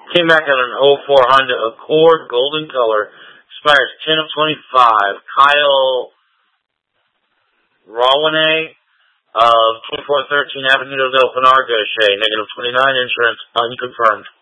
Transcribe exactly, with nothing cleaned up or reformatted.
Came back on an oh four Honda Accord, golden color. Expires ten of twenty-five. Kyle Rawane of twenty-four thirteen Avenida del Pinar, Gaucher. Negative twenty-nine, insurance unconfirmed.